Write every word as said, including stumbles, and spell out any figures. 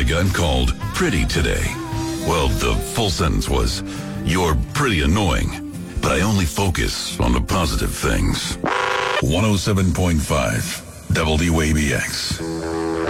got called pretty today. Well, the full sentence was, you're pretty annoying, but I only focus on the positive things. one oh seven point five W A B X.